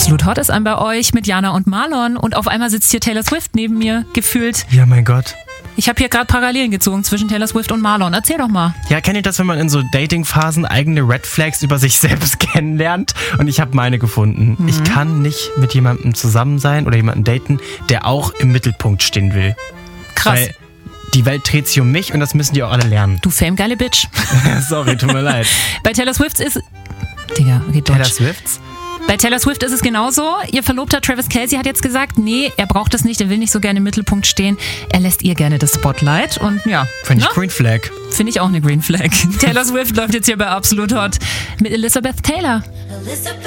Absolut Hot ist an bei euch mit Jana und Marlon und auf einmal sitzt hier Taylor Swift neben mir, gefühlt. Ja, mein Gott. Ich habe hier gerade Parallelen gezogen zwischen Taylor Swift und Marlon. Erzähl doch mal. Ja, kennt ihr das, wenn man in so Dating-Phasen eigene Red Flags über sich selbst kennenlernt? Und ich habe meine gefunden. Ich kann nicht mit jemandem zusammen sein oder jemanden daten, der auch im Mittelpunkt stehen will. Krass. Weil die Welt dreht sich um mich und das müssen die auch alle lernen. Du famegeile Bitch. Sorry, tut mir leid. Bei Taylor Swift ist... Digga, geht Taylor Deutsch. Swifts? Bei Taylor Swift ist es genauso. Ihr Verlobter Travis Kelce hat jetzt gesagt, nee, er braucht das nicht, er will nicht so gerne im Mittelpunkt stehen. Er lässt ihr gerne das Spotlight und ja. Finde ich Green Flag. Finde ich auch eine Green Flag. Taylor Swift läuft jetzt hier bei Absolut Hot mit Elizabeth Taylor.